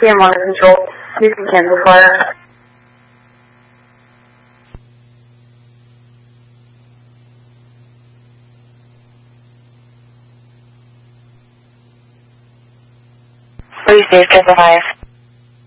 CM on control. You can cancel fire. Please cancel fire.